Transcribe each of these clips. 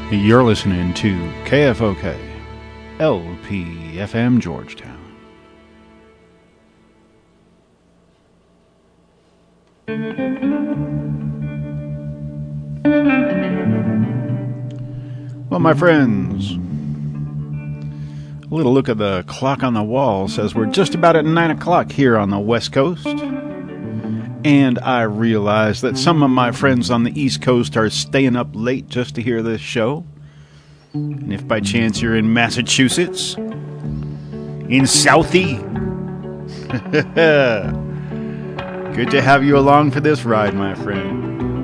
You're listening to KFOK, LPFM Georgetown. Well, my friends, a little look at the clock on the wall says we're just about at 9 o'clock here on the West Coast. And I realize that some of my friends on the East Coast are staying up late just to hear this show. And if by chance you're in Massachusetts, in Southie, good to have you along for this ride, my friend.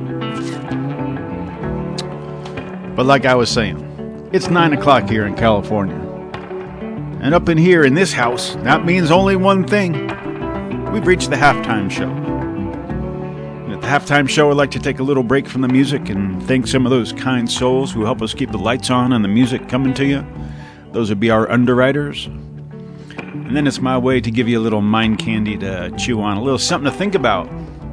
But like I was saying, it's 9 o'clock here in California. And up in here in this house, that means only one thing. We've reached the halftime show. And at the halftime show, I'd like to take a little break from the music and thank some of those kind souls who help us keep the lights on and the music coming to you. Those would be our underwriters. And then it's my way to give you a little mind candy to chew on, a little something to think about.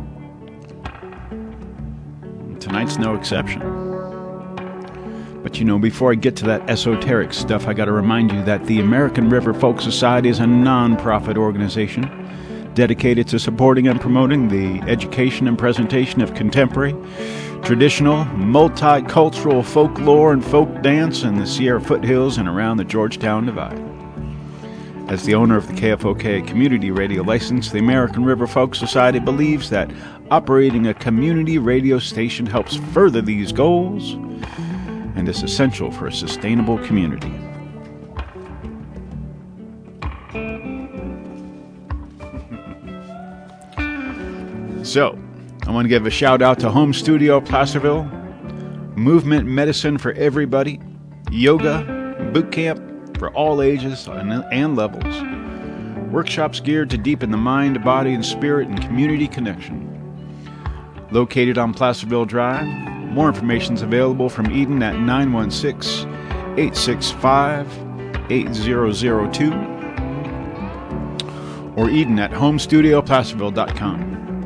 Tonight's no exception. But you know, before I get to that esoteric stuff, I got to remind you that the American River Folk Society is a non-profit organization dedicated to supporting and promoting the education and presentation of contemporary, traditional, multicultural folklore and folk dance in the Sierra foothills and around the Georgetown Divide. As the owner of the KFOK community radio license, the American River Folk Society believes that operating a community radio station helps further these goals and is essential for a sustainable community. So, I want to give a shout out to Home Studio Placerville, Movement Medicine for Everybody, Yoga, Boot Camp for all ages and levels, workshops geared to deepen the mind, body, and spirit and community connection. Located on Placerville Drive, more information is available from Eden at 916-865-8002 or Eden at homestudioplacerville.com.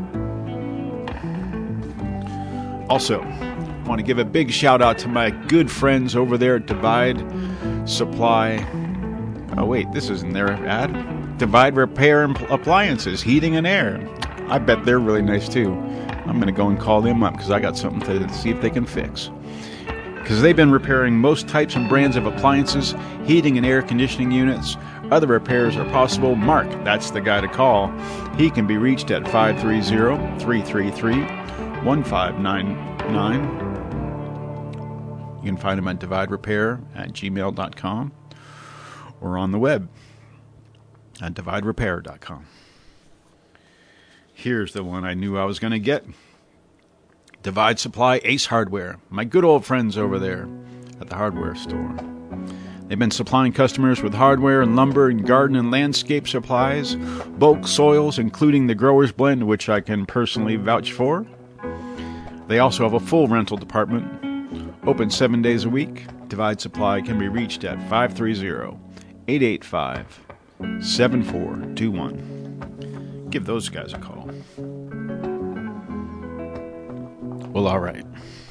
Also, I want to give a big shout out to my good friends over there at Divide Supply. Oh wait, this isn't their ad. Divide Repair and Appliances, Heating and Air. I bet they're really nice too. I'm going to go and call them up because I got something to see if they can fix. Because they've been repairing most types and brands of appliances, heating and air conditioning units. Other repairs are possible. Mark, that's the guy to call. He can be reached at 530-333-1599. You can find him at dividerepair@gmail.com or on the web at dividerepair.com. Here's the one I knew I was going to get. Divide Supply, Ace Hardware. My good old friends over there at the hardware store. They've been supplying customers with hardware and lumber and garden and landscape supplies, bulk soils, including the Growers Blend, which I can personally vouch for. They also have a full rental department, open 7 days a week. Divide Supply can be reached at 530-885-7421. Give those guys a call. Well, all right.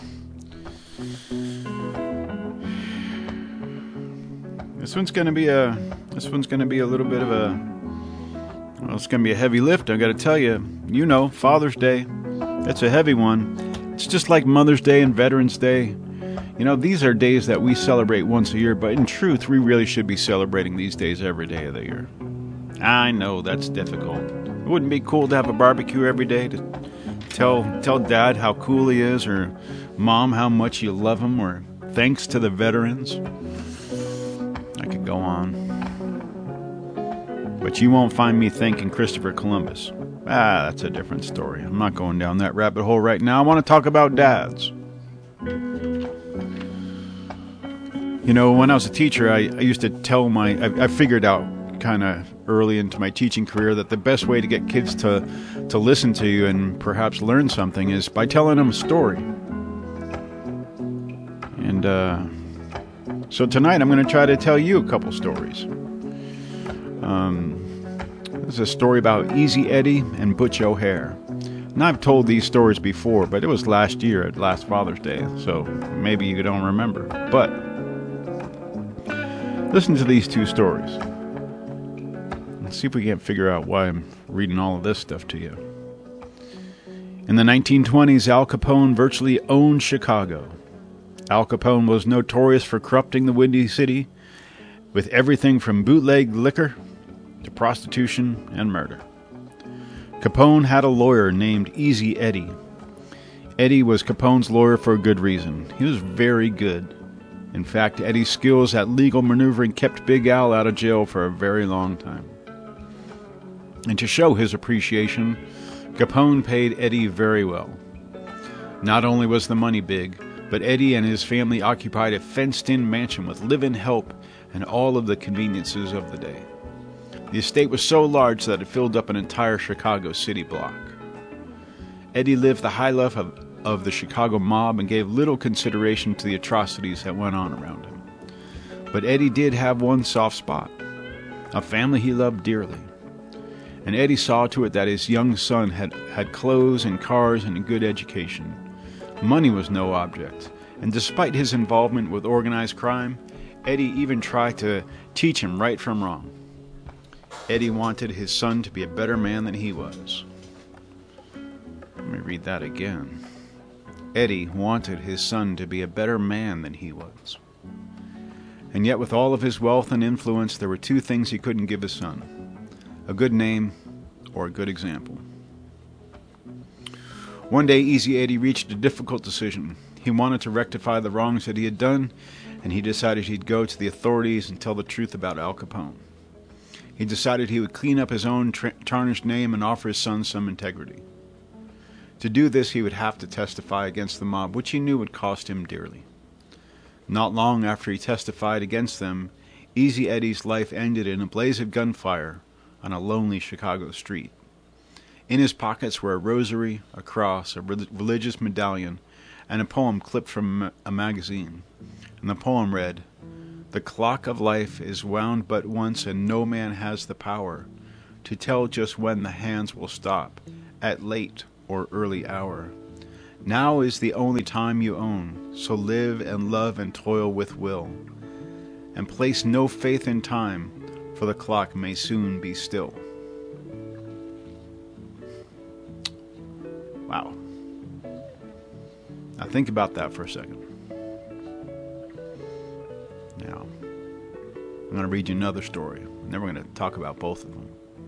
This one's going to be a little bit of a, well, it's going to be a heavy lift. I got to tell you, you know, Father's Day. It's a heavy one. It's just like Mother's Day and Veterans Day. You know, these are days that we celebrate once a year, but in truth, we really should be celebrating these days every day of the year. I know that's difficult. It wouldn't be cool to have a barbecue every day to tell Dad how cool he is, or Mom how much you love him, or thanks to the veterans. I could go on. But you won't find me thanking Christopher Columbus. That's a different story. I'm not going down that rabbit hole right now. I want to talk about dads. You know, when I was a teacher, I used to tell I figured out kind of early into my teaching career that the best way to get kids to listen to you and perhaps learn something is by telling them a story. And so tonight I'm going to try to tell you a couple stories. This is a story about Easy Eddie and Butch O'Hare. And I've told these stories before, but it was last year at last Father's Day, so maybe you don't remember. But listen to these two stories. Let's see if we can't figure out why I'm reading all of this stuff to you. In the 1920s, Al Capone virtually owned Chicago. Al Capone was notorious for corrupting the Windy City with everything from bootleg liquor to prostitution and murder. Capone had a lawyer named Easy Eddie. Eddie was Capone's lawyer for a good reason. He was very good. In fact, Eddie's skills at legal maneuvering kept Big Al out of jail for a very long time. And to show his appreciation, Capone paid Eddie very well. Not only was the money big, but Eddie and his family occupied a fenced-in mansion with live-in help and all of the conveniences of the day. The estate was so large that it filled up an entire Chicago city block. Eddie lived the high life of the Chicago mob and gave little consideration to the atrocities that went on around him. But Eddie did have one soft spot, a family he loved dearly. And Eddie saw to it that his young son had clothes and cars and a good education. Money was no object, and despite his involvement with organized crime, Eddie even tried to teach him right from wrong. Eddie wanted his son to be a better man than he was. Let me read that again. Eddie wanted his son to be a better man than he was. And yet with all of his wealth and influence, there were two things he couldn't give his son: a good name or a good example. One day, Easy Eddie reached a difficult decision. He wanted to rectify the wrongs that he had done, and he decided he'd go to the authorities and tell the truth about Al Capone. He decided he would clean up his own tarnished name and offer his son some integrity. To do this, he would have to testify against the mob, which he knew would cost him dearly. Not long after he testified against them, Easy Eddie's life ended in a blaze of gunfire on a lonely Chicago street. In his pockets were a rosary, a cross, a religious medallion, and a poem clipped from a magazine. And the poem read, "The clock of life is wound but once, and no man has the power to tell just when the hands will stop, at late or early hour. Now is the only time you own, so live and love and toil with will, and place no faith in time, for the clock may soon be still." Wow. Now think about that for a second. Now, I'm going to read you another story, and then we're going to talk about both of them.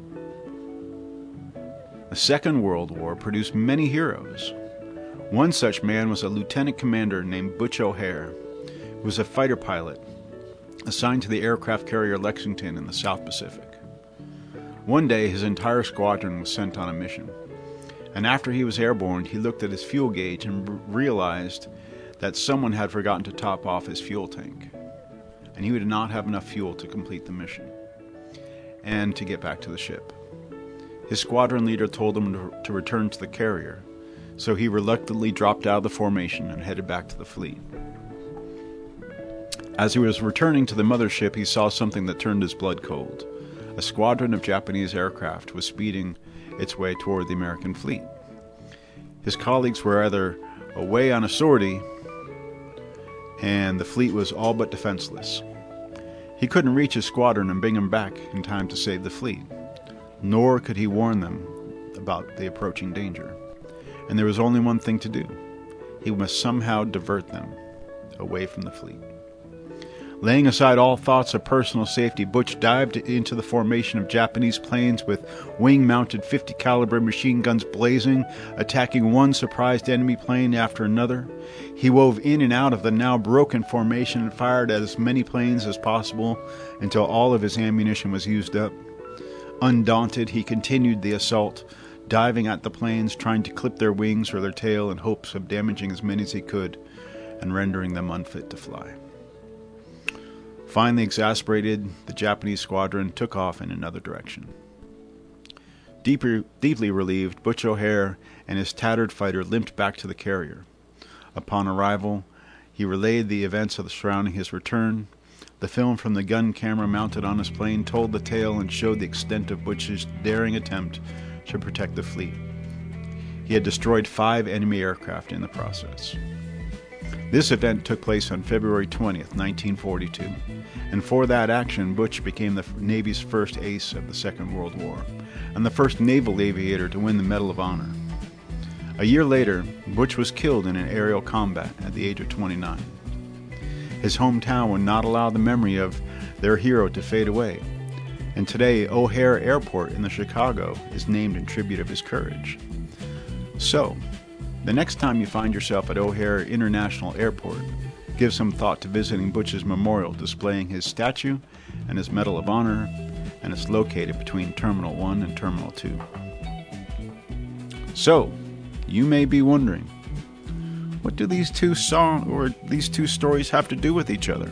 The Second World War produced many heroes. One such man was a lieutenant commander named Butch O'Hare, who was a fighter pilot assigned to the aircraft carrier Lexington in the South Pacific. One day, his entire squadron was sent on a mission, and after he was airborne, he looked at his fuel gauge and realized that someone had forgotten to top off his fuel tank, and he would not have enough fuel to complete the mission and to get back to the ship. His squadron leader told him to return to the carrier, so he reluctantly dropped out of the formation and headed back to the fleet. As he was returning to the mothership, he saw something that turned his blood cold. A squadron of Japanese aircraft was speeding its way toward the American fleet. His colleagues were either away on a sortie, and the fleet was all but defenseless. He couldn't reach his squadron and bring them back in time to save the fleet, nor could he warn them about the approaching danger. And there was only one thing to do. He must somehow divert them away from the fleet. Laying aside all thoughts of personal safety, Butch dived into the formation of Japanese planes with wing-mounted .50 caliber machine guns blazing, attacking one surprised enemy plane after another. He wove in and out of the now broken formation and fired at as many planes as possible until all of his ammunition was used up. Undaunted, he continued the assault, diving at the planes, trying to clip their wings or their tail in hopes of damaging as many as he could and rendering them unfit to fly. Finally exasperated, the Japanese squadron took off in another direction. Deeply relieved, Butch O'Hare and his tattered fighter limped back to the carrier. Upon arrival, he relayed the events surrounding his return. The film from the gun camera mounted on his plane told the tale and showed the extent of Butch's daring attempt to protect the fleet. He had destroyed 5 enemy aircraft in the process. This event took place on February 20th, 1942, and for that action, Butch became the Navy's first ace of the Second World War, and the first naval aviator to win the Medal of Honor. A year later, Butch was killed in an aerial combat at the age of 29. His hometown would not allow the memory of their hero to fade away, and today O'Hare Airport in Chicago is named in tribute of his courage. So, the next time you find yourself at O'Hare International Airport, give some thought to visiting Butch's memorial displaying his statue and his Medal of Honor, and it's located between Terminal 1 and Terminal 2. So, you may be wondering, what do these two stories have to do with each other?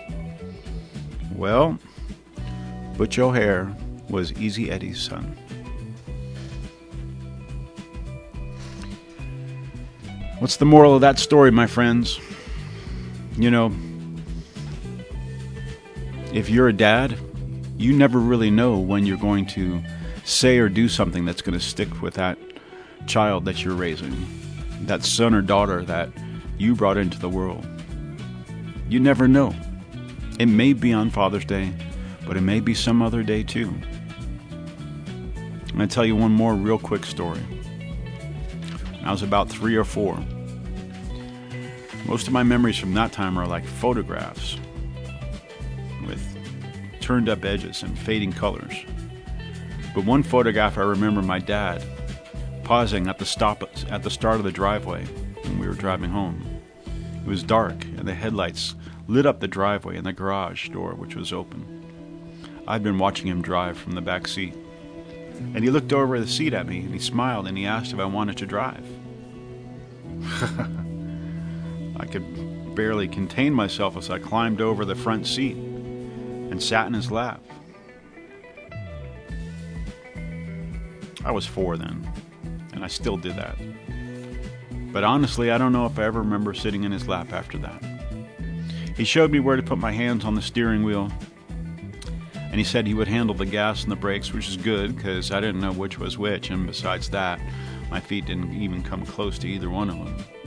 Well, Butch O'Hare was Easy Eddie's son. What's the moral of that story, my friends? You know, if you're a dad, you never really know when you're going to say or do something that's going to stick with that child that you're raising, that son or daughter that you brought into the world. You never know. It may be on Father's Day, but it may be some other day too. I'm going to tell you one more real quick story. When I was about 3 or 4. Most of my memories from that time are like photographs with turned up edges and fading colors. But one photograph I remember my dad pausing at the start of the driveway when we were driving home. It was dark and the headlights lit up the driveway and the garage door, which was open. I'd been watching him drive from the back seat. And he looked over the seat at me and he smiled and he asked if I wanted to drive. I could barely contain myself as I climbed over the front seat and sat in his lap. I was 4 then, and I still did that. But honestly, I don't know if I ever remember sitting in his lap after that. He showed me where to put my hands on the steering wheel, and he said he would handle the gas and the brakes, which is good because I didn't know which was which, and besides that, my feet didn't even come close to either one of them.